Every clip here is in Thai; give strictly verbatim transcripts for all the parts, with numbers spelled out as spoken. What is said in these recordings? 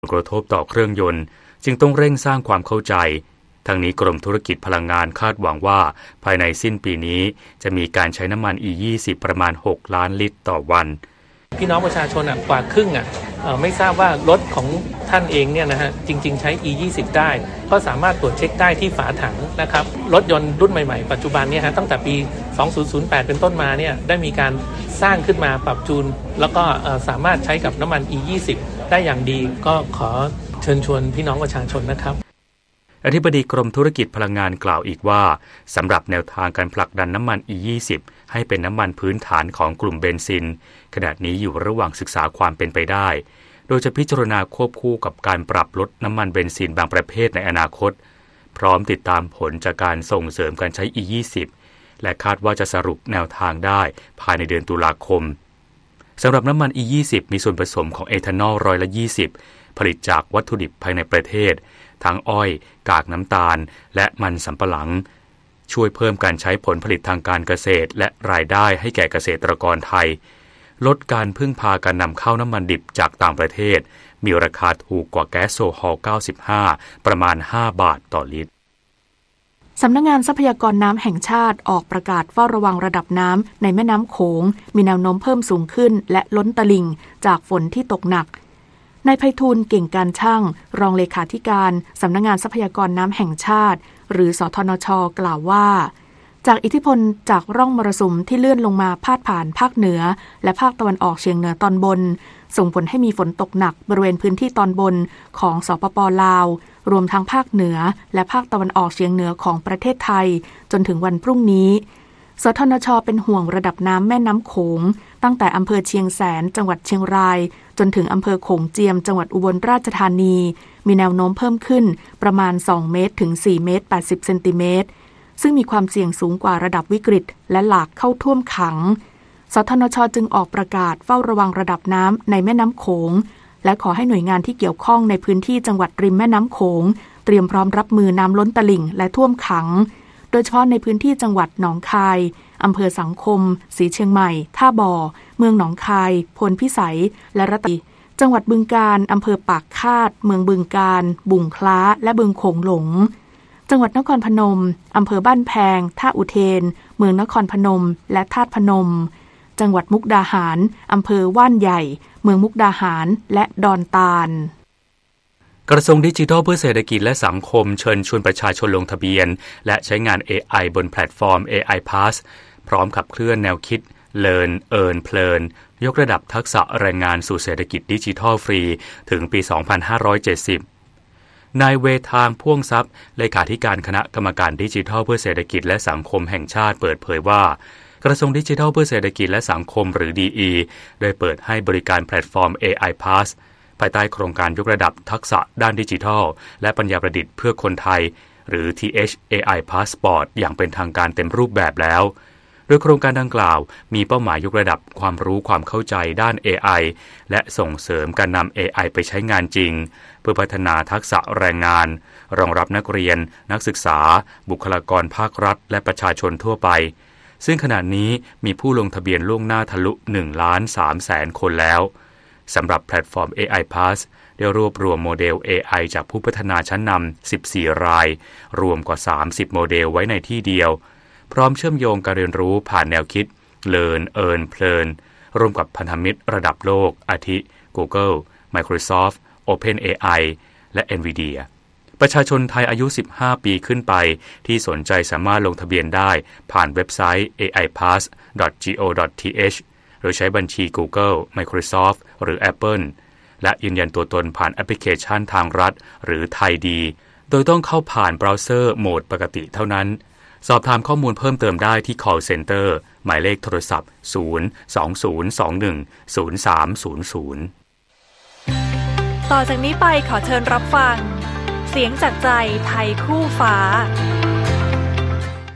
ผลกระทบต่อเครื่องยนต์จึงต้องเร่งสร้างความเข้าใจทั้งนี้กรมธุรกิจพลังงานคาดหวังว่าภายในสิ้นปีนี้จะมีการใช้น้ำมัน อี ยี่สิบ ประมาณหกล้านลิตรต่อวันพี่น้องประชาชนอ่ะกว่าครึ่งอ่ะไม่ทราบว่ารถของท่านเองเนี่ยนะฮะจริงๆใช้ อี ยี่สิบ ได้ก็สามารถตรวจเช็คได้ที่ฝาถังนะครับรถยนต์รุ่นใหม่ๆปัจจุบันเนี่ยฮะตั้งแต่ปีสองพันแปดเป็นต้นมาเนี่ยได้มีการสร้างขึ้นมาปรับจูนแล้วก็สามารถใช้กับน้ำมัน อี ยี่สิบ ได้อย่างดีก็ขอเชิญชวนพี่น้องประชาชนนะครับอธิบดีกรมธุรกิจพลังงานกล่าวอีกว่าสำหรับแนวทางการผลักดันน้ำมัน อี ยี่สิบ ให้เป็นน้ำมันพื้นฐานของกลุ่มเบนซินขณะนี้อยู่ระหว่างศึกษาความเป็นไปได้โดยจะพิจารณาควบคู่กับการปรับลดน้ำมันเบนซินบางประเภทในอนาคตพร้อมติดตามผลจากการส่งเสริมการใช้ อี ยี่สิบ และคาดว่าจะสรุปแนวทางได้ภายในเดือนตุลาคมสำหรับน้ำมัน อี ยี่สิบ มีส่วนผสมของเอทานอลร้อยละยี่สิบผลิตจากวัตถุดิบภายในประเทศทั้งอ้อยกากน้ำตาลและมันสำปะหลังช่วยเพิ่มการใช้ผลผลิตทางการเกษตรและรายได้ให้แก่เกษตรกรไทยลดการพึ่งพาการนำเข้าน้ำมันดิบจากต่างประเทศมีราคาถูกกว่าแก๊สโซฮอลเก้าสิบห้าประมาณห้าบาทต่อลิตรสำนักงานทรัพยากรน้ำแห่งชาติออกประกาศเฝ้าระวังระดับน้ำในแม่น้ำโขงมีแนวโน้มเพิ่มสูงขึ้นและล้นตลิ่งจากฝนที่ตกหนักนายไพฑูรย์เก่งการช่างรองเลขาธิการสำนักงานทรัพยากรน้ำแห่งชาติหรือสทนช.กล่าวว่าจากอิทธิพลจากร่องมรสุมที่เลื่อนลงมาพาดผ่านภาคเหนือและภาคตะวันออกเฉียงเหนือตอนบนส่งผลให้มีฝนตกหนักบริเวณพื้นที่ตอนบนของสปป.ลาวรวมทั้งภาคเหนือและภาคตะวันออกเฉียงเหนือของประเทศไทยจนถึงวันพรุ่งนี้สทนช.เป็นห่วงระดับน้ำแม่น้ำโขงตั้งแต่อำเภอเชียงแสนจังหวัดเชียงรายจนถึงอำเภอโขงเจียมจังหวัดอุบลราชธานีมีแนวโน้มเพิ่มขึ้นประมาณสองเมตรถึงสี่เมตรแปดสิบเซนติเมตรซึ่งมีความเสี่ยงสูงกว่าระดับวิกฤตและหลากเข้าท่วมขังสทนช.จึงออกประกาศเฝ้าระวังระดับน้ำในแม่น้ำโขงและขอให้หน่วยงานที่เกี่ยวข้องในพื้นที่จังหวัดริมแม่น้ำโขงเตรียมพร้อมรับมือน้ำล้นตลิ่งและท่วมขังโดยเฉพาะในพื้นที่จังหวัดหนองคายอำเภอสังคมศรีเชียงใหม่ท่าบ่อเมืองหนองคายพลพิสัยและระตีจังหวัดบึงกาฬอำเภอปากคาดเมืองบึงกาฬบุ่งคล้าและบึงโขงหลงจังหวัดนครพนมอำเภอบ้านแพงท่าอุเทนเมืองนครพนมและธาตุพนมจังหวัดมุกดาหารอำเภอว่านใหญ่เมืองมุกดาหารและดอนตาลกระทรวงดิจิทัลเพื่อเศรษฐกิจและสังคมเชิญชวนประชาชนลงทะเบียนและใช้งาน เอ ไอ บนแพลตฟอร์ม เอ ไอ Pass พร้อมขับเคลื่อนแนวคิด Learn Earn เพลินยกระดับทักษะแรงงานสู่เศรษฐกิจดิจิทัลฟรีถึงปี สองพันห้าร้อยเจ็ดสิบ นายเวทางพ่วงทรัพย์เลขาธิการคณะกรรมการดิจิทัลเพื่อเศรษฐกิจและสังคมแห่งชาติเปิดเผยว่ากระทรวงดิจิทัลเพื่อเศรษฐกิจและสังคมหรือ ดี อี ได้เปิดให้บริการแพลตฟอร์ม เอ ไอ Pass ภายใต้โครงการยกระดับทักษะด้านดิจิทัลและปัญญาประดิษฐ์เพื่อคนไทยหรือ ที เอช เอ ไอ Passport อย่างเป็นทางการเต็มรูปแบบแล้วโดยโครงการดังกล่าวมีเป้าหมายยกระดับความรู้ความเข้าใจด้าน เอ ไอ และส่งเสริมการนำ เอ ไอ ไปใช้งานจริงเพื่อพัฒนาทักษะแรงงานรองรับนักเรียนนักศึกษาบุคลากรภาครัฐและประชาชนทั่วไปซึ่งขณะนี้มีผู้ลงทะเบียนล่วงหน้าทะลุ หนึ่งล้านสามแสน คนแล้วสำหรับแพลตฟอร์ม เอ ไอ Pass ได้รวบรวมโมเดล เอ ไอ จากผู้พัฒนาชั้นนำสิบสี่รายรวมกว่าสามสิบโมเดลไว้ในที่เดียวพร้อมเชื่อมโยงการเรียนรู้ผ่านแนวคิด Learn Earn เพลินร่วมกับพันธมิตรระดับโลกอาทิ Google Microsoft OpenAI และ Nvidia ประชาชนไทยอายุสิบห้าปีขึ้นไปที่สนใจสามารถลงทะเบียนได้ผ่านเว็บไซต์ เอ ไอ พัส ดอท จี โอ ดอท ที เอช หรือใช้บัญชี Google Microsoft หรือ Apple และยืนยันตัวตนผ่านแอปพลิเคชันทางรัฐหรือไทยดีโดยต้องเข้าผ่านเบราว์เซอร์โหมดปกติเท่านั้นสอบถามข้อมูลเพิ่มเติมได้ที่ call center หมายเลขโทรศัพท์ศูนย์ สอง ศูนย์ สอง หนึ่ง ศูนย์ สาม ศูนย์ ศูนย์ต่อจากนี้ไปขอเชิญรับฟังเสียงจากใจไทยคู่ฟ้า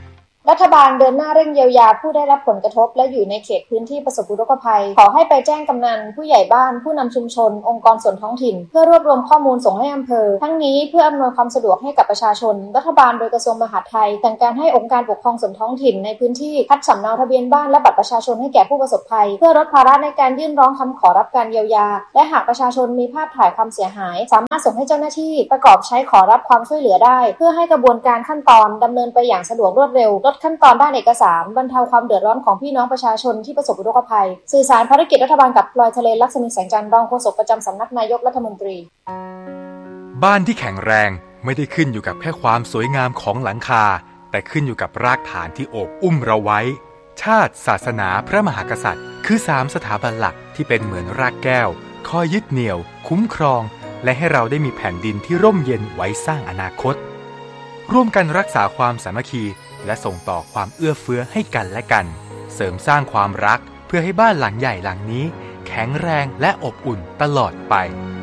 รัฐบาลเดินหน้าเร่งเยียวยาผู้ได้รับผลกระทบและอยู่ในเขตพื้นที่ประสบอุทกภัยขอให้ไปแจ้งกำนันผู้ใหญ่บ้านผู้นำชุมชนองค์กรส่วนท้องถิ่นเพื่อรวบรวมข้อมูลส่งให้อำเภอทั้งนี้เพื่ออำนวยความสะดวกให้กับประชาชนรัฐบาลโดยกระทรวงมหาดไทยสั่งการให้องค์การปกครองส่วนท้องถิ่นในพื้นที่คัดสำเนาทะเบียนบ้านและบัตรประชาชนให้แก่ผู้ประสบภัยเพื่อลดภาระในการยื่นร้องคำขอรับการเยียวยาและหากประชาชนมีภาพถ่ายความเสียหายสามารถส่งให้เจ้าหน้าที่ประกอบใช้ขอรับความช่วยเหลือได้เพื่อให้กระบวนการขั้นตอนดำเนินไปอย่างสะดวกรวดเร็วลดขั้นตอนด้านเอกสารบรรเทาความเดือดร้อนของพี่น้องประชาชนที่ประสบอุทกภัยสื่อสารภารกิจรัฐบาลกับพลอยทะเลลักษมีแสงจันทร์รองโฆษกประจำสำนักนายกรัฐมนตรีบ้านที่แข็งแรงไม่ได้ขึ้นอยู่กับแค่ความสวยงามของหลังคาแต่ขึ้นอยู่กับรากฐานที่โอบอุ้มเราไว้ชาติศาสนาพระมหากษัตริย์คือสามสถาบันหลักที่เป็นเหมือนรากแก้วคอยยึดเหนี่ยวคุ้มครองและให้เราได้มีแผ่นดินที่ร่มเย็นไว้สร้างอนาคตร่วมกันรักษาความสามัคคีและส่งต่อความเอื้อเฟื้อให้กันและกันเสริมสร้างความรักเพื่อให้บ้านหลังใหญ่หลังนี้แข็งแรงและอบอุ่นตลอดไป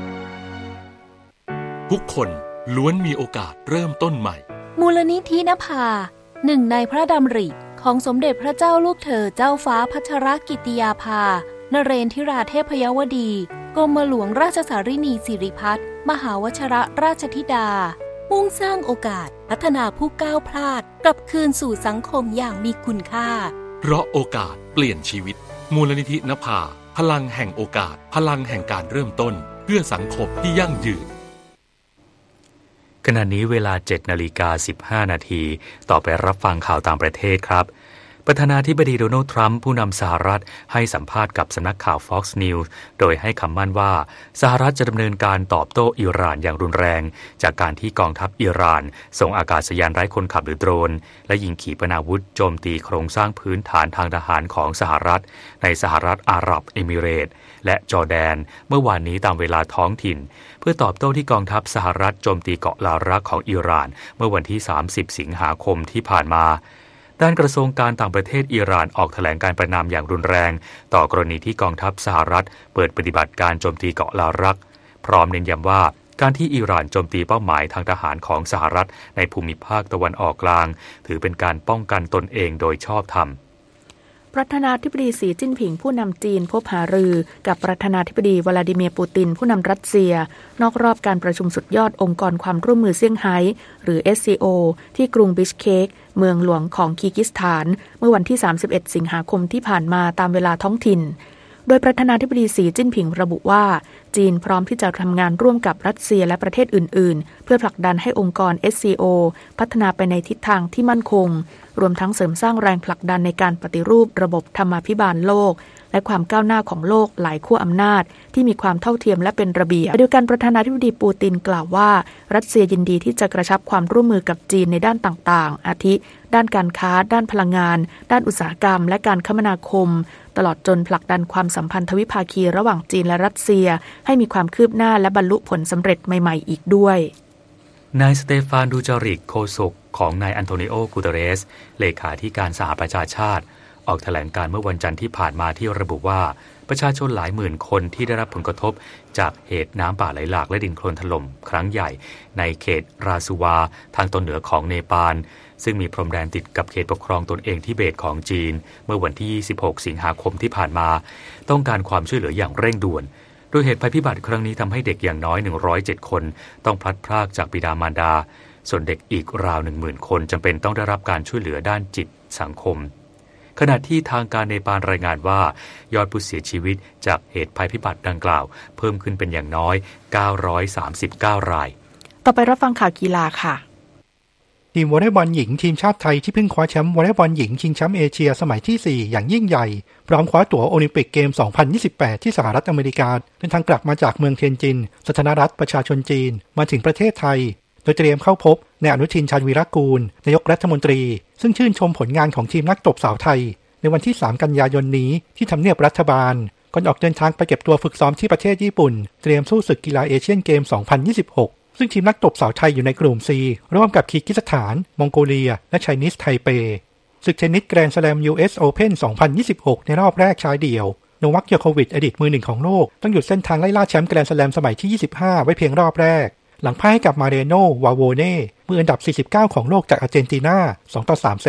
ทุกคนล้วนมีโอกาสเริ่มต้นใหม่มูลนิธินภาหนึ่งในพระดำริของสมเด็จพระเจ้าลูกเธอเจ้าฟ้าพัชรกิติยาภานเรนทิราเทพยวดีกรมหลวงราชสารินีสิริพัฒน์มหาวชิรราชธิดามุ่งสร้างโอกาสพัฒนาผู้ก้าวพลาดกลับคืนสู่สังคมอย่างมีคุณค่าเพราะโอกาสเปลี่ยนชีวิตมูลนิธินภาพลังแห่งโอกาสพลังแห่งการเริ่มต้นเพื่อสังคมที่ยั่งยืนขณะนี้เวลา เจ็ดนาฬิกาสิบห้านาที ต่อไปรับฟังข่าวต่างประเทศครับประธานาธิบดีโดนัลด์ทรัมป์ผู้นำสหรัฐให้สัมภาษณ์กับสำนักข่าว Fox News โดยให้คำมั่นว่าสหรัฐจะดำเนินการตอบโต้อิหร่านอย่างรุนแรงจากการที่กองทัพอิหร่านส่งอากาศยานไร้คนขับหรือโดรนและยิงขีปนาวุธโจมตีโครงสร้างพื้นฐานทางทหารของสหรัฐในสหรัฐอาหรับเอมิเรตส์และจอร์แดนเมื่อวานนี้ตามเวลาท้องถิ่นเพื่อตอบโต้ที่กองทัพสหรัฐโจมตีเกาะลารักของอิหร่านเมื่อวันที่สามสิบสิงหาคมที่ผ่านมาด้านกระทรวงการต่างประเทศอิหร่านออกแถลงการประณามอย่างรุนแรงต่อกรณีที่กองทัพสหรัฐเปิดปฏิบัติการโจมตีเกาะลารักพร้อมเน้นย้ำว่าการที่อิหร่านโจมตีเป้าหมายทางทหารของสหรัฐในภูมิภาคตะวันออกกลางถือเป็นการป้องกันตนเองโดยชอบธรรมประธานาธิบดีสีจิ้นผิงผู้นำจีนพบหารือกับประธานาธิบดีวลาดิเมียร์ปูตินผู้นำรัสเซียนอกรอบการประชุมสุดยอดองค์กรความร่วมมือเซี่ยงไฮ้หรือ เอส ซี โอ ที่กรุงบิชเคกเมืองหลวงของคีร์กิสถานเมื่อวันที่สามสิบเอ็ดสิงหาคมที่ผ่านมาตามเวลาท้องถิ่นโดยประธานาธิบดีสีจิ้นผิงระบุว่าจีนพร้อมที่จะทำงานร่วมกับรัสเซียและประเทศอื่นๆเพื่อผลักดันให้องค์กร เอส ซี โอ พัฒนาไปในทิศทางที่มั่นคงรวมทั้งเสริมสร้างแรงผลักดันในการปฏิรูประบบธรรมาภิบาลโลกและความก้าวหน้าของโลกหลายขั้วอำนาจที่มีความเท่าเทียมและเป็นระเบียบเดียวกันประธานาธิบดีปูตินกล่าวว่ารัสเซียยินดีที่จะกระชับความร่วมมือกับจีนในด้านต่างๆอาทิด้านการค้าด้านพลังงานด้านอุตสาหกรรมและการคมนาคมตลอดจนผลักดันความสัมพันธ์ทวิภาคีระหว่างจีนและรัสเซียให้มีความคืบหน้าและบรรลุผลสำเร็จใหม่ๆอีกด้วยนายสเตฟานดูจาริกโฆษกของนายอันโทนิโอ กูเตเรสเลขาธิการสหประชาชาติออกแถลงการเมื่อวันจันทร์ที่ผ่านมาที่ระบุว่าประชาชนหลายหมื่นคนที่ได้รับผลกระทบจากเหตุน้ำป่าไหลหลากและดินโคลนถล่มครั้งใหญ่ในเขตราซูวาทางตอนเหนือของเนปาลซึ่งมีพรมแดนติดกับเขตปกครองตนเองทิเบตของจีนเมื่อวันที่ยี่สิบหกสิงหาคมที่ผ่านมาต้องการความช่วยเหลืออย่างเร่งด่วนโดยเหตุภัยพิบัติครั้งนี้ทำให้เด็กอย่างน้อยหนึ่งร้อยเจ็ดคนต้องพลัดพรากจากบิดามารดาส่วนเด็กอีกราว หนึ่งหมื่น คนจำเป็นต้องได้รับการช่วยเหลือด้านจิตสังคมขณะที่ทางการเนปาลรายงานว่ายอดผู้เสียชีวิตจากเหตุภัยพิบัติดังกล่าวเพิ่มขึ้นเป็นอย่างน้อยเก้าร้อยสามสิบเก้ารายต่อไปรับฟังข่าวกีฬาค่ะทีมวอลเลย์บอลหญิงทีมชาติไทยที่เพิ่งคว้าแชมป์วอลเลย์บอลหญิงชิงแชมป์เอเชียสมัยที่สี่อย่างยิ่งใหญ่พร้อมคว้าตั๋วโอลิมปิกเกมสองพันยี่สิบแปดที่สหรัฐอเมริกาเดินทางกลับมาจากเมืองเทียนจินสาธารณรัฐประชาชนจีนมาถึงประเทศไทยโดยเตรียมเข้าพบนายอนุทินชาญวีรกูลนายกรัฐมนตรีซึ่งชื่นชมผลงานของทีมนักตบสาวไทยในวันที่สามกันยายนนี้ที่ทำเนียบรัฐบาลก่อนออกเดินทางไปเก็บตัวฝึกซ้อมที่ประเทศญี่ปุ่นเตรียมสู้ศึกกีฬาเอเชียนเกมสองพันยี่สิบหกซึ่งทีมนักตบสาวไทยอยู่ในกลุ่ม C ร่วมกับคีร์กิสถานมองโกเลียและไชนีสไทเปศึกเทนนิสแกรนด์สแลม ยู เอส Open สองพันยี่สิบหกในรอบแรกชายเดี่ยวโนวัค โยโควิชอดีตมือหนึ่งของโลกต้องหยุดเส้นทางไล่ล่าแชมป์แกรนด์สแลมสมัยที่ยี่สิบห้าไว้เพียงรอบแรกหลังพ่ายให้กับมาเรโน วาโวเน่มืออันดับสี่สิบเก้าของโลกจากอาร์เจนตินา สองต่อสาม เซต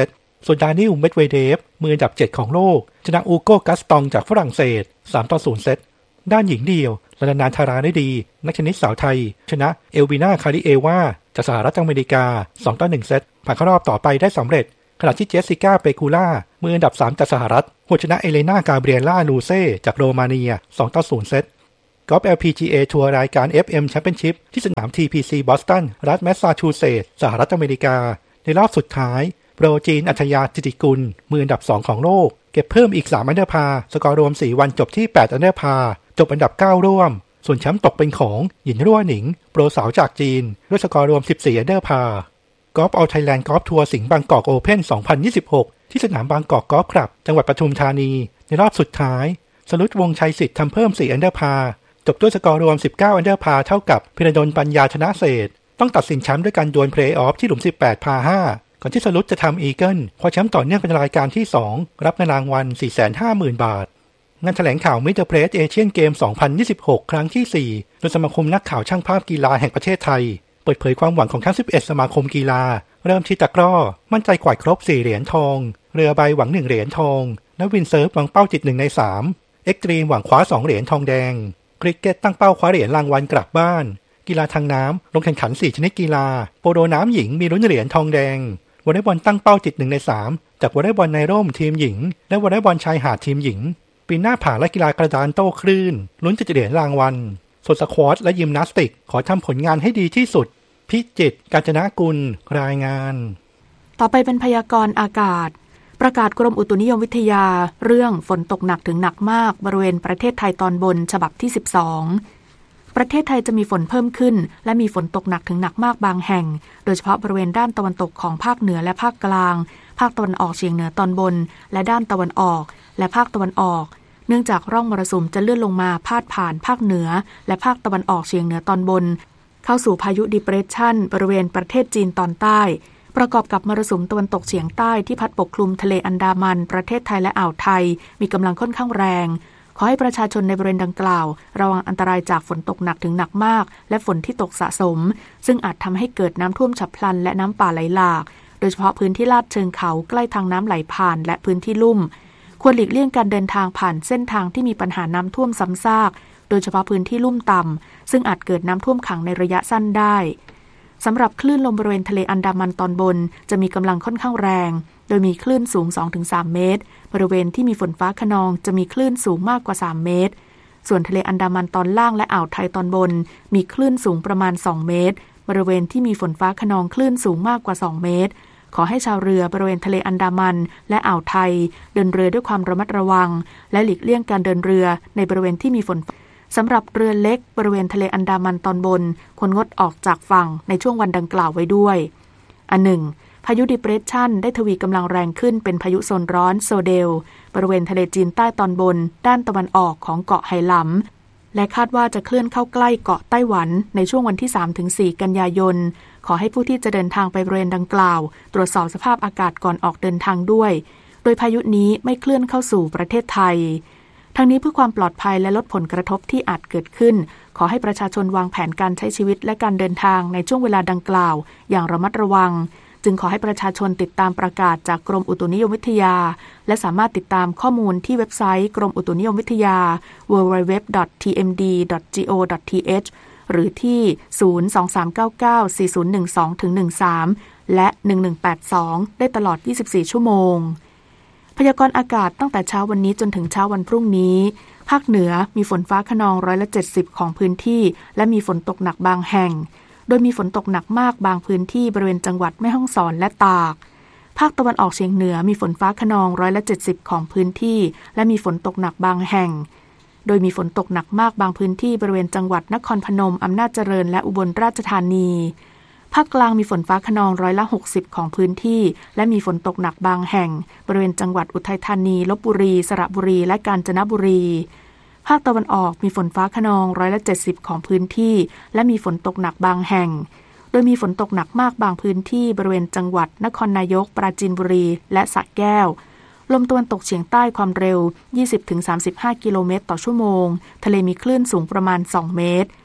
ส่วนดานิล เมดเวเดฟมืออันดับเจ็ดของโลกชนะอูโกกัสตองจากฝรั่งเศสสามต่อศูนย์เซตด้านหญิงเดี่ยวลาลานาธาราได้ดีนักเทนนิสสาวไทยชนะเอลวีนาคาริเอวาจากสหรัฐอเมริกาสองต่อหนึ่งเซตผ่านเข้ารอบต่อไปได้สำเร็จขณะที่เจสสิก้าเปกูล่ามืออันดับสามจากสหรัฐหัวชนะเอเลนากาเบรียล่าลูเซ่จากโรมาเนียสองต่อศูนย์เซตกอล์ฟ แอล พี จี เอ ทัวร์รายการ เอฟ เอ็ม Championship ที่สนาม ที พี ซี บอสตันรัฐแมสซาชูเซตส์สหรัฐอเมริกาในรอบสุดท้ายโปรจีนอัธยาจิติกุลมืออันดับสองของโลกเก็บเพิ่มอีกสามอันเดอร์พาร์สกอร์รวมสี่วันจบที่แปดอันเดอร์พาร์จบอันดับเก้าร่วมส่วนแชมป์ตกเป็นของหยินรั่วหนิงโปรสาวจากจีนด้วยสกอร์รวมสิบสี่อันเดอร์พาร์กอล์ฟออลไทยแลนด์กอล์ฟทัวร์สิงห์บางกอกโอเพ่นสองพันยี่สิบหกที่สนามบางกอกกอล์ฟคลับจังหวัดปทุมธานีในรอบสุดท้ายสรุตวงชัยสิทธิ์ทำเพิ่มสี่อันเดอร์พาร์จบด้วยสกอร์รวมสิบเก้าอันเดอร์พาร์เท่ากับพิรดลปัญญาชนะเศษต้องตัดสินแชมป์ด้วยการดวลเพลย์ออฟที่หลุมสิบแปดพาห้าก่อนที่สรุตจะทำอีเกิลคว้าแชมป์ต่อเนื่องเป็นรายการที่สองรับเงินรางวัล สี่แสนห้าหมื่น บาทงานแถลงข่าวมิสเตอร์เพรสเอเชียนเกมสองพันยี่สิบหกครั้งที่สี่โดยสมาคมนักข่าวช่างภาพกีฬาแห่งประเทศไทยเปิดเผยความหวังของทั้งสิบเอ็ดสมาคมกีฬาเริ่มที่ตะกร้อมั่นใจกวาดครบสี่เหรียญทองเรือใบหวังหนึ่งเหรียญทองและวินเซิร์ฟหวังเป้าจิตหนึ่งในสามเอ็กตรีมหวังคว้าสองเหรียญทองแดงคริกเก็ตตั้งเป้าคว้าเหรียญรางวัลกลับบ้านกีฬาทางน้ำลงแข่งขันสี่ชนิดกีฬาโปโลน้ำหญิงมีลุ้นเหรียญทองแดงวอลเลย์บอลตั้งเป้าจิตหนึ่งในสามจากวอลเลย์บอลในร่มทีมหญิงและวอลเลย์บอลชายหาดทีมหญิงปีหน้าผ่าและกีฬากระดานโต้คลื่นลุ้นจะเหรียญรางวัลส่วนสควอตและยิมนาสติกขอทำผลงานให้ดีที่สุดพิจิตรกาญจนกุลรายงานต่อไปเป็นพยากรณ์อากาศประกาศกรมอุตุนิยมวิทยาเรื่องฝนตกหนักถึงหนักมากบริเวณประเทศไทยตอนบนฉบับที่สิบสองประเทศไทยจะมีฝนเพิ่มขึ้นและมีฝนตกหนักถึงหนักมากบางแห่งโดยเฉพาะบริเวณด้านตะวันตกของภาคเหนือและภาคกลางภาคตะวันออกเฉียงเหนือตอนบนและด้านตะวันออกและภาคตะวันออกเนื่องจากร่องมรสุมจะเลื่อนลงมาพาดผ่านภาคเหนือและภาคตะวันออกเฉียงเหนือตอนบนเข้าสู่พายุดิเพรสชันบริเวณประเทศจีนตอนใต้ประกอบกับมรสุมตะวันตกเฉียงใต้ที่พัดปกคลุมทะเลอันดามันประเทศไทยและอ่าวไทยมีกำลังค่อนข้างแรงขอให้ประชาชนในบริเวณดังกล่าวระวังอันตรายจากฝนตกหนักถึงหนักมากและฝนที่ตกสะสมซึ่งอาจทำให้เกิดน้ำท่วมฉับพลันและน้ำป่าไหลหลากโดยเฉพาะพื้นที่ลาดเชิงเขาใกล้ทางน้ำไหลผ่านและพื้นที่ลุ่มควรหลีกเลี่ยงการเดินทางผ่านเส้นทางที่มีปัญหาน้ำท่วมซ้ำซากโดยเฉพาะพื้นที่ลุ่มต่ำซึ่งอาจเกิดน้ำท่วมขังในระยะสั้นได้สำหรับคลื่นลมบริเวณทะเลอันดามันตอนบนจะมีกำลังค่อนข้างแรงโดยมีคลื่นสูง สองถึงสาม เมตรบริเวณที่มีฝนฟ้าคะนองจะมีคลื่นสูงมากกว่าสามเมตรส่วนทะเลอันดามันตอนล่างและอ่าวไทยตอนบนมีคลื่นสูงประมาณสองเมตรบริเวณที่มีฝนฟ้าคะนองคลื่นสูงมากกว่าสองเมตรขอให้ชาวเรือบริเวณทะเลอันดามันและอ่าวไทยเดินเรือด้วยความระมัดระวังและหลีกเลี่ยงการเดินเรือในบริเวณที่มีฝนสำหรับเรือเล็กบริเวณทะเลอันดามันตอนบนควรงดออกจากฝั่งในช่วงวันดังกล่าวไว้ด้วยอันหนึ่งพายุดิเพรสชันได้ทวีกำลังแรงขึ้นเป็นพายุโซนร้อนโซเดลบริเวณทะเลจีนใต้ตอนบนด้านตะวันออกของเกาะไหหลำและคาดว่าจะเคลื่อนเข้าใกล้เกาะไต้หวันในช่วงวันที่ สามถึงสี่ กันยายนขอให้ผู้ที่จะเดินทางไปบริเวณดังกล่าวตรวจสอบสภาพอากาศก่อนออกเดินทางด้วยโดยพายุนี้ไม่เคลื่อนเข้าสู่ประเทศไทยทั้งนี้เพื่อความปลอดภัยและลดผลกระทบที่อาจเกิดขึ้นขอให้ประชาชนวางแผนการใช้ชีวิตและการเดินทางในช่วงเวลาดังกล่าวอย่างระมัดระวังจึงขอให้ประชาชนติดตามประกาศจากกรมอุตุนิยมวิทยาและสามารถติดตามข้อมูลที่เว็บไซต์กรมอุตุนิยมวิทยา ดับเบิลยู ดับเบิลยู ดับเบิลยู ดอท ที เอ็ม ดี ดอท จี โอ ดอท ที เอช หรือที่ ศูนย์ สอง สาม เก้า เก้า สี่ ศูนย์ หนึ่ง สอง หนึ่ง สาม และ หนึ่ง หนึ่ง แปด สอง ได้ตลอด ยี่สิบสี่ ชั่วโมงพยากรณ์อากาศตั้งแต่เช้าวันนี้จนถึงเช้าวันพรุ่งนี้ภาคเหนือมีฝนฟ้าคะนองร้อยละเจ็ดสิบของพื้นที่และมีฝนตกหนักบางแห่งโดยมีฝนตกหนักมากบางพื้นที่บริเวณจังหวัดแม่ฮ่องสอนและตากภาคตะวันออกเฉียงเหนือมีฝนฟ้าคะนองร้อยละเจ็ดสิบของพื้นที่และมีฝนตกหนักบางแห่งโดยมีฝนตกหนักมากบางพื้นที่บริเวณจังหวัดนครพนมอำนาจเจริญและอุบลราชธานีภาคกลางมีฝนฟ้าคะนองร้อยละหกสิบของพื้นที่และมีฝนตกหนักบางแห่งบริเวณจังหวัดอุทัยธานีลพบุรีสระบุรีและกาญจนบุรีภาคตะวันออกมีฝนฟ้าคะนองร้อยละเจ็ดสิบของพื้นที่และมีฝนตกหนักบางแห่งโดยมีฝนตกหนักมากบางพื้นที่บริเวณจังหวัดนครนายกปราจีนบุรีและสระแก้วลมตะวันตกเฉียงใต้ความเร็ว ยี่สิบถึงสามสิบห้า กิโลเมตรต่อชั่วโมงทะเลมีคลื่นสูงประมาณสองเมตร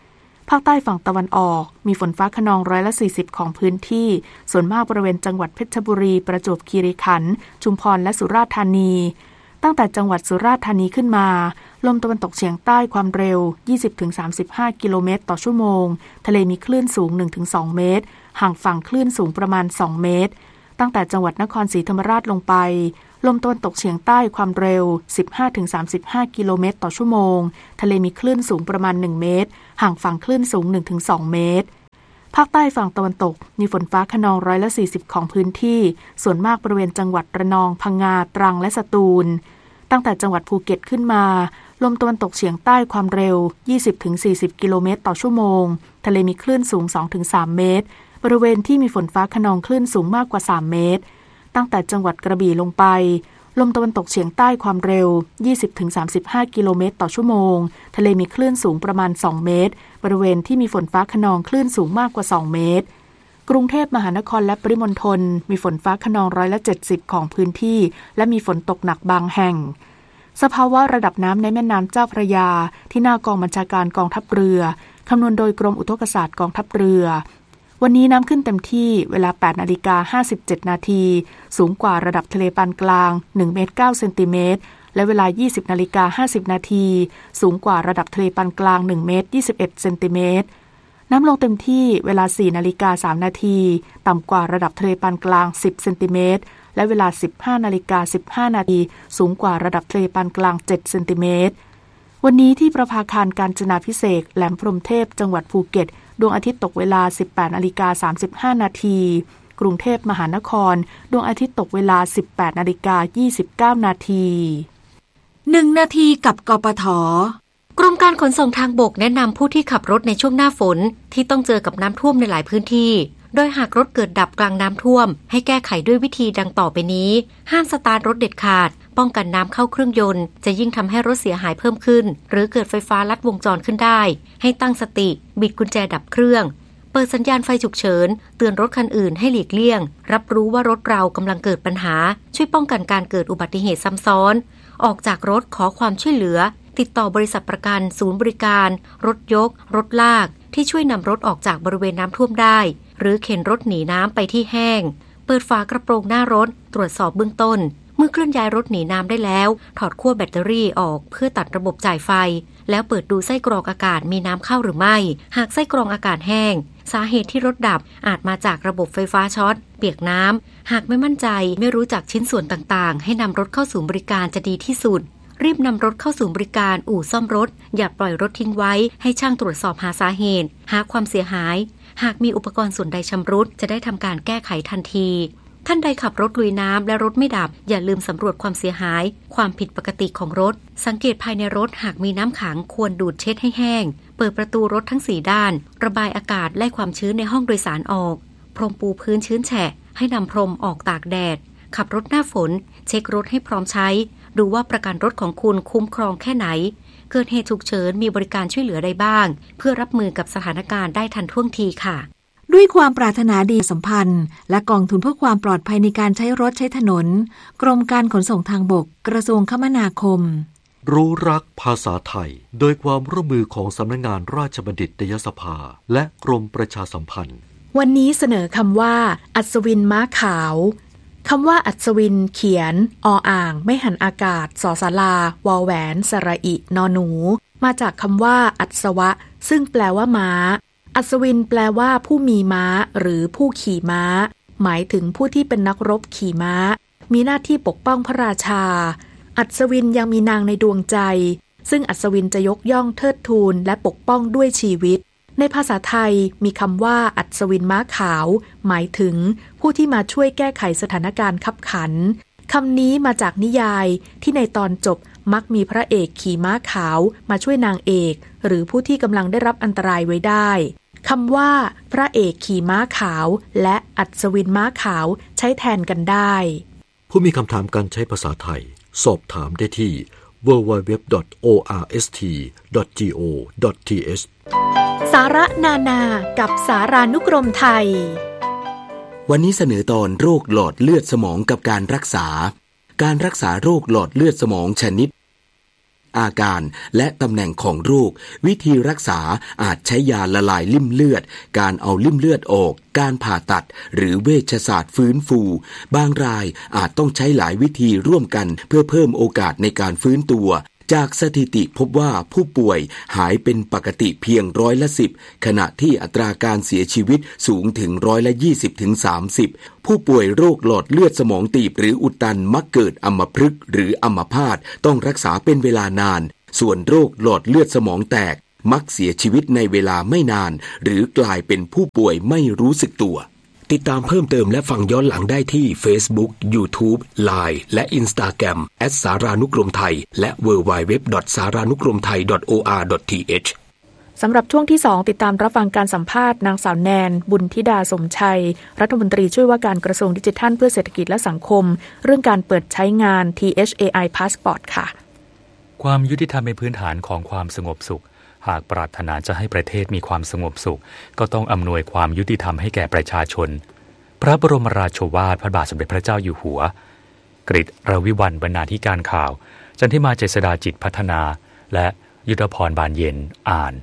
ภาคใต้ฝั่งตะวันออกมีฝนฟ้าคะนองร้อยละสี่สิบของพื้นที่ส่วนมากบริเวณจังหวัดเพชรบุรีประจวบคีรีขันธ์ชุมพรและสุราษฎร์ธานีตั้งแต่จังหวัดสุราษฎร์ธานีขึ้นมาลมตะวันตกเฉียงใต้ความเร็ว ยี่สิบถึงสามสิบห้า กิโลเมตรต่อชั่วโมงทะเลมีคลื่นสูง หนึ่งถึงสอง เมตรห่างฝั่งคลื่นสูงประมาณสองเมตรตั้งแต่จังหวัดนครศรีธรรมราชลงไปลมตะวันตกเฉียงใต้ความเร็ว สิบห้าถึงสามสิบห้า กิโลเมตรต่อชั่วโมงทะเลมีคลื่นสูงประมาณหนึ่งเมตรห่างฝั่งคลื่นสูง หนึ่งถึงสอง เมตรภาคใต้ฝั่งตะวันตกมีฝนฟ้าคะนองร้อยละสี่สิบของพื้นที่ส่วนมากบริเวณจังหวัดระนองพังงาตรังและสตูลตั้งแต่จังหวัดภูเก็ตขึ้นมาลมตะวันตกเฉียงใต้ความเร็ว ยี่สิบถึงสี่สิบ กิโลเมตรต่อชั่วโมงทะเลมีคลื่นสูง สองถึงสาม เมตรบริเวณที่มีฝนฟ้าคะนองคลื่นสูงมากกว่าสามเมตรตั้งแต่จังหวัดกระบี่ลงไปลมตะวันตกเฉียงใต้ความเร็ว ยี่สิบถึงสามสิบห้า กิโลเมตรต่อชั่วโมงทะเลมีคลื่นสูงประมาณสองเมตรบริเวณที่มีฝนฟ้าคะนองคลื่นสูงมากกว่าสองเมตรกรุงเทพมหานครและปริมณฑลมีฝนฟ้าคะนองร้อยละเจ็ดสิบของพื้นที่และมีฝนตกหนักบางแห่งสภาวะระดับน้ำในแม่น้ำเจ้าพระยาที่หน้ากองบัญชาการกองทัพเรือคำนวณโดยกรมอุทกศาสตร์กองทัพเรือวันนี้น้ำขึ้นเต็มที่เวลา แปดนาฬิกาห้าสิบเจ็ด นาทีสูงกว่าระดับทะเลปานกลางหนึ่งเมตรเก้าเซนติเมตรและเวลา ยี่สิบนาฬิกาห้าสิบ นาทีสูงกว่าระดับทะเลปานกลางหนึ่งเมตรยี่สิบเอ็ดเซนติเมตรน้ำลงเต็มที่เวลา สี่นาฬิกาสาม นาทีต่ำกว่าระดับทะเลปานกลางสิบเซนติเมตรและเวลา สิบห้านาฬิกาสิบห้า นาทีสูงกว่าระดับทะเลปานกลางเจ็ดเซนติเมตรวันนี้ที่ประภาคารกาญจนาภิเษกแหลมพรหมเทพจังหวัดภูเก็ตดวงอาทิตย์ตกเวลา สิบแปดนาฬิกาสามสิบห้า นาทีกรุงเทพมหานครดวงอาทิตย์ตกเวลา สิบแปดนาฬิกายี่สิบเก้า นาทีหนึ่งนาทีกับกปท.กรมการขนส่งทางบกแนะนำผู้ที่ขับรถในช่วงหน้าฝนที่ต้องเจอกับน้ำท่วมในหลายพื้นที่โดยหากรถเกิดดับกลางน้ำท่วมให้แก้ไขด้วยวิธีดังต่อไปนี้ห้ามสตาร์ทรถเด็ดขาดป้องกันน้ำเข้าเครื่องยนต์จะยิ่งทำให้รถเสียหายเพิ่มขึ้นหรือเกิดไฟฟ้าลัดวงจรขึ้นได้ให้ตั้งสติบิดกุญแจดับเครื่องเปิดสัญญาณไฟฉุกเฉินเตือนรถคันอื่นให้หลีกเลี่ยงรับรู้ว่ารถเรากำลังเกิดปัญหาช่วยป้องกันการเกิดอุบัติเหตุซ้ำซ้อนออกจากรถขอความช่วยเหลือติดต่อบริษัทประกันศูนย์บริการรถยกรถลากที่ช่วยนำรถออกจากบริเวณน้ำท่วมได้หรือเข็นรถหนีน้ำไปที่แห้งเปิดฝากระโปรงหน้ารถตรวจสอบเบื้องต้นเมื่อเคลื่อนย้ายรถหนีน้ำได้แล้วถอดขั้วแบตเตอรี่ออกเพื่อตัดระบบจ่ายไฟแล้วเปิดดูไส้กรองอากาศมีน้ำเข้าหรือไม่หากไส้กรองอากาศแห้งสาเหตุที่รถดับอาจมาจากระบบไฟฟ้าช็อตเปียกน้ำหากไม่มั่นใจไม่รู้จักชิ้นส่วนต่างๆให้นำรถเข้าศูนย์บริการจะดีที่สุดรีบนำรถเข้าศูนย์บริการอู่ซ่อมรถอย่าปล่อยรถทิ้งไว้ให้ช่างตรวจสอบหาสาเหตุหาความเสียหายหากมีอุปกรณ์ส่วนใดชำรุดจะได้ทำการแก้ไขทันทีท่านใดขับรถลุยน้ำและรถไม่ดับอย่าลืมสำรวจความเสียหายความผิดปกติของรถสังเกตภายในรถหากมีน้ำขังควรดูดเช็ดให้แห้งเปิดประตูรถทั้งสี่ด้านระบายอากาศไล่ความชื้นในห้องโดยสารออกพรมปูพื้นชื้นแฉะให้นำพรมออกตากแดดขับรถหน้าฝนเช็ครถให้พร้อมใช้ดูว่าประกันรถของคุณคุ้มครองแค่ไหนเกิดเหตุฉุกเฉินมีบริการช่วยเหลือใดบ้างเพื่อรับมือกับสถานการณ์ได้ทันท่วงทีค่ะด้วยความปรารถนาดีสัมพันธ์และกองทุนเพื่อความปลอดภัยในการใช้รถใช้ถนนกรมการขนส่งทางบกกระทรวงคมนาคมรู้รักภาษาไทยโดยความร่วมมือของสำนักงานราชบัณฑิตยสภาและกรมประชาสัมพันธ์วันนี้เสนอคำว่าอัศวินม้าขาวคำว่าอัศวินเขียนออ่างไม่หันอากาศสอศาลาวอแหวนสระอินอหนูมาจากคำว่าอัศวะซึ่งแปลว่าม้าอัศวินแปลว่าผู้มีม้าหรือผู้ขี่ม้าหมายถึงผู้ที่เป็นนักรบขี่ม้ามีหน้าที่ปกป้องพระราชาอัศวินยังมีนางในดวงใจซึ่งอัศวินจะยกย่องเทิดทูนและปกป้องด้วยชีวิตในภาษาไทยมีคำว่าอัศวินม้าขาวหมายถึงผู้ที่มาช่วยแก้ไขสถานการณ์คับขันคำนี้มาจากนิยายที่ในตอนจบมักมีพระเอกขี่ม้าขาวมาช่วยนางเอกหรือผู้ที่กำลังได้รับอันตรายไว้ได้คำว่าพระเอกขี่ม้าขาวและอัศวินม้าขาวใช้แทนกันได้ผู้มีคำถามการใช้ภาษาไทยสอบถามได้ที่ ดับเบิลยู ดับเบิลยู ดับเบิลยู ดอท โอ อาร์ เอส ที ดอท จี โอ ดอท ที เอชสาระนานากับสารานุกรมไทยวันนี้เสนอตอนโรคหลอดเลือดสมองกับการรักษาการรักษาโรคหลอดเลือดสมองชนิดอาการและตำแหน่งของโรควิธีรักษาอาจใช้ยาละลายลิ่มเลือดการเอาลิ่มเลือดออกการผ่าตัดหรือเวชศาสตร์ฟื้นฟูบางรายอาจต้องใช้หลายวิธีร่วมกันเพื่อเพิ่มโอกาสในการฟื้นตัวจากสถิติพบว่าผู้ป่วยหายเป็นปกติเพียงร้อยละสิบขณะที่อัตราการเสียชีวิตสูงถึงร้อยละยี่สิบถึงสามสิบผู้ป่วยโรคหลอดเลือดสมองตีบหรืออุดตันมักเกิดอัมพฤกษ์หรืออัมพาตต้องรักษาเป็นเวลานานส่วนโรคหลอดเลือดสมองแตกมักเสียชีวิตในเวลาไม่นานหรือกลายเป็นผู้ป่วยไม่รู้สึกตัวติดตามเพิ่มเติมและฟังย้อนหลังได้ที่ Facebook, YouTube, ไลน์ และ Instagram แอท สารานุกรมไทยและ ดับเบิลยู ดับเบิลยู ดับเบิลยู ดอท สารานุกรมไทย ดอท โอ อาร์ ดอท ที เอชสำหรับช่วงที่สองติดตามรับฟังการสัมภาษณ์นางสาวแนนบุญธิดาสมชัยรัฐมนตรีช่วยว่าการกระทรวงดิจิทัลเพื่อเศรษฐกิจและสังคมเรื่องการเปิดใช้งาน ที เอช เอ ไอ Passport ค่ะความยุติธรรมเป็นพื้นฐานของความสงบสุขหากปรารถนาจะให้ประเทศมีความสงบสุขก็ต้องอำนวยความยุติธรรมให้แก่ประชาชนพระบรมราโชวาทพระบาทสมเด็จพระเจ้าอยู่หัวกฤษ รวิวรรณบรรณาธิการข่าวจันทิมาเจษฎาจิตพัฒนาและยุทธพรบานเย็นอ่าน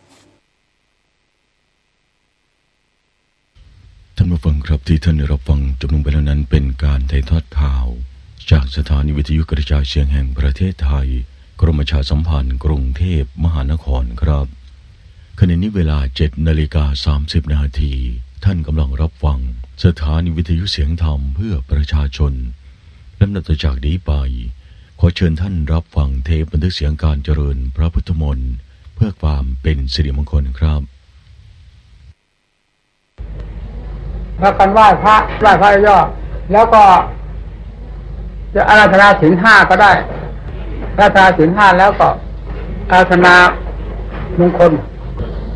ท่านผู้ฟังครับที่ท่านได้รับฟังจบลงไปแล้วนั้นเป็นการถ่ายทอดข่าวจากสถานีวิทยุกระจายเสียงแห่งประเทศไทยกรมประชาสัมพันธ์กรุงเทพมหานครครับขณะนี้เวลา เจ็ดนาฬิกาสามสิบนาทีท่านกำลังรับฟังสถานีวิทยุเสียงธรรมเพื่อประชาชนลำดับต่อจากนี้ไปขอเชิญท่านรับฟังเทปบันทึกเสียงการเจริญพระพุทธมนต์เพื่อความเป็นสิริมงคลครับพากันไหว้พระไหว้พระย่อแล้วก็จะอาราธนาศีลห้าก็ได้อาราธนาศีลห้าแล้วก็อาราธนามงคล